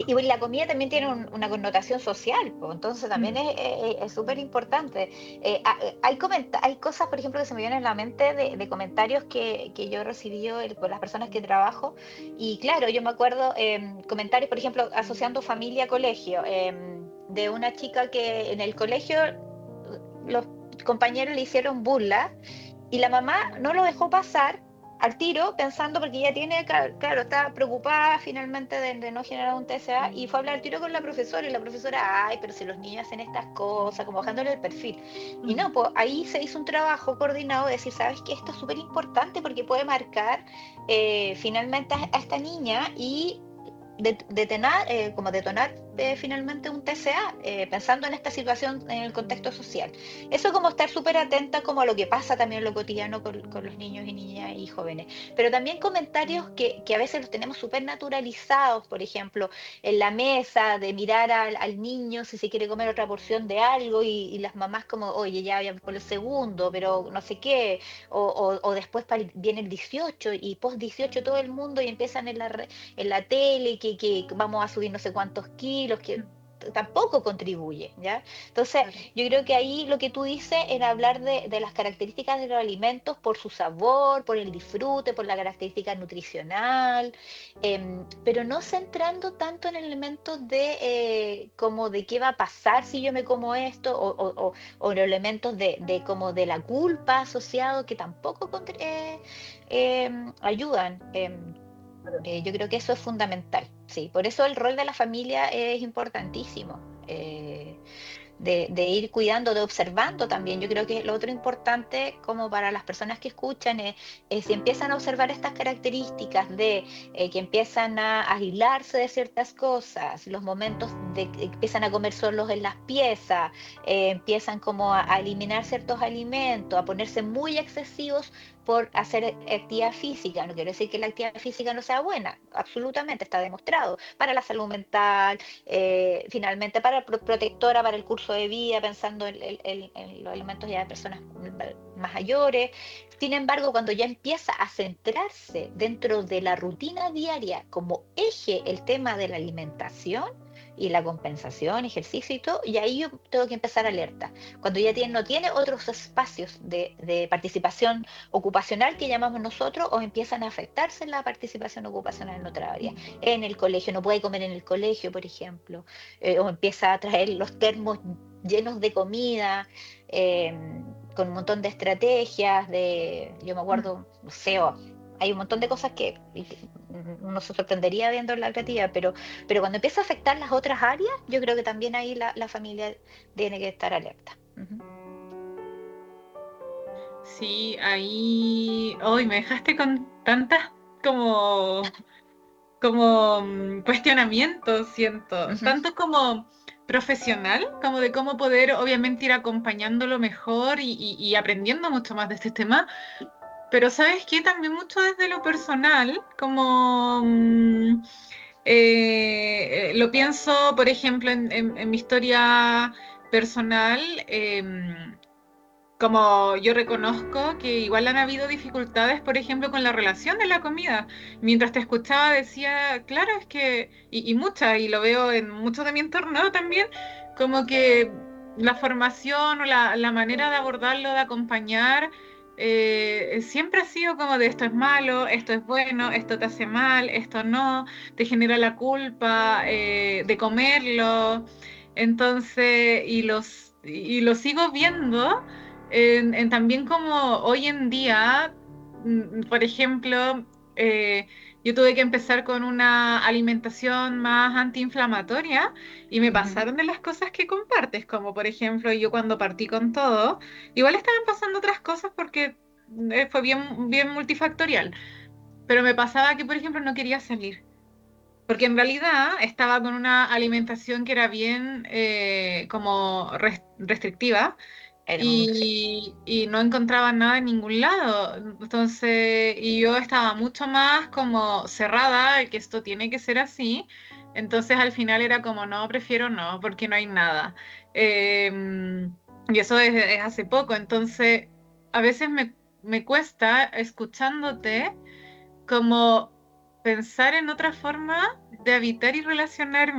y la comida también tiene una connotación social, pues, entonces también Mm, es súper importante. Hay cosas, por ejemplo, que se me vienen a la mente de comentarios que yo he recibido por las personas que trabajo. Y claro, yo me acuerdo comentarios, por ejemplo, asociando familia a colegio, de una chica que en el colegio los compañeros le hicieron burla y la mamá no lo dejó pasar al tiro, pensando, porque ella tiene, claro, estaba preocupada finalmente de no generar un TCA, y fue a hablar al tiro con la profesora, y la profesora, ay, pero si los niños hacen estas cosas, como bajándole el perfil. Y mm. no, pues ahí se hizo un trabajo coordinado de decir, ¿sabes qué? Esto es súper importante porque puede marcar finalmente a esta niña y como detonar finalmente un TCA, pensando en esta situación en el contexto social. Eso, como estar súper atenta como a lo que pasa también en lo cotidiano con los niños y niñas y jóvenes. Pero también comentarios que a veces los tenemos súper naturalizados, por ejemplo, en la mesa, de mirar al niño si se quiere comer otra porción de algo y las mamás como, oye, ya voy por el segundo, pero no sé qué, o después viene el 18 y post 18 todo el mundo y empiezan en la tele, que vamos a subir no sé cuántos kilos, que tampoco contribuye, ¿ya? Entonces, Claro. yo creo que ahí lo que tú dices era hablar de las características de los alimentos por su sabor, por el disfrute, por la característica nutricional, pero no centrando tanto en elementos como de qué va a pasar si yo me como esto, o en elementos como de la culpa asociado, que tampoco ayudan. Yo creo que eso es fundamental, sí. Por eso el rol de la familia es importantísimo. De ir cuidando, de observando también. Yo creo que lo otro importante, como para las personas que escuchan, es si empiezan a observar estas características de que empiezan a aislarse de ciertas cosas, los momentos de que empiezan a comer solos en las piezas, empiezan como a eliminar ciertos alimentos, a ponerse muy excesivos por hacer actividad física. No quiero decir que la actividad física no sea buena, absolutamente está demostrado para la salud mental, finalmente para protectora para el curso de vida, pensando en los alimentos ya de personas más mayores. Sin embargo, cuando ya empieza a centrarse dentro de la rutina diaria como eje el tema de la alimentación y la compensación, ejercicio y todo, y ahí yo tengo que empezar alerta. Cuando ya no tiene otros espacios de participación ocupacional que llamamos nosotros, o empiezan a afectarse la participación ocupacional en otra área, en el colegio, no puede comer en el colegio, por ejemplo, o empieza a traer los termos llenos de comida, eh, con un montón de estrategias, yo me Mm. acuerdo, no sé, hay un montón de cosas que uno se sorprendería viendo la creatividad, pero cuando empieza a afectar las otras áreas, yo creo que también ahí la familia tiene que estar alerta. Ujú. Sí, ahí hoy me dejaste con tantas como, cuestionamientos, siento, Ujú. tanto como profesional, como de cómo poder obviamente ir acompañándolo mejor y aprendiendo mucho más de este tema, pero ¿sabes qué? También mucho desde lo personal, como lo pienso, por ejemplo, en mi historia personal. Como yo reconozco que igual han habido dificultades, por ejemplo, con la relación de la comida. Mientras te escuchaba decía, claro, es que, y muchas, y lo veo en muchos de mi entorno también, como que la formación o la manera de abordarlo, de acompañar, siempre ha sido como de esto es malo, esto es bueno, esto te hace mal, esto no, te genera la culpa de comerlo. Entonces, y lo sigo viendo también como hoy en día, por ejemplo, yo tuve que empezar con una alimentación más antiinflamatoria y me Ujú. pasaron de las cosas que compartes, como por ejemplo yo cuando partí con todo, igual estaban pasando otras cosas porque fue bien, bien multifactorial, pero me pasaba que por ejemplo no quería salir. Porque en realidad estaba con una alimentación que era bien como restrictiva Sí. y no encontraba nada en ningún lado. Entonces, y yo estaba mucho más como cerrada, que esto tiene que ser así. Entonces al final era como, no, prefiero no, porque no hay nada. Y eso es hace poco. Entonces, a veces me cuesta escuchándote como pensar en otra forma de habitar y relacionarme.